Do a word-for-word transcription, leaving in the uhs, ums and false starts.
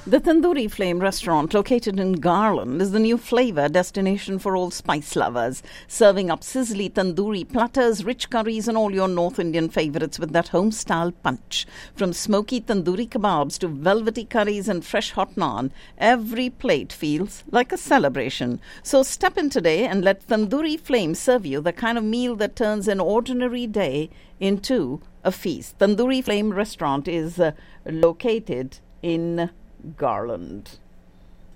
The Tandoori Flame restaurant, located in Garland, is the new flavor destination for all spice lovers, serving up sizzly tandoori platters, rich curries, and all your North Indian favorites with that home-style punch. From smoky tandoori kebabs to velvety curries and fresh hot naan, every plate feels like a celebration. So step in today and let Tandoori Flame serve you the kind of meal that turns an ordinary day into a feast. Tandoori Flame restaurant is uh, located in Garland.